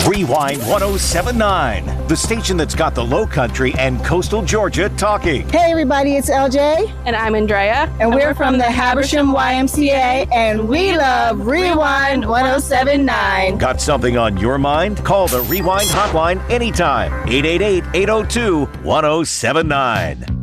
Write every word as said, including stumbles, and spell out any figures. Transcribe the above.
Rewind one oh seven point nine, the station that's got the Low Country and coastal Georgia talking. Hey everybody, it's L J. And I'm Andrea. And we're from the Habersham Y M C A, and we love Rewind one oh seven point nine. Got something on your mind? Call the Rewind hotline anytime. eight eight eight, eight oh two, one oh seven nine.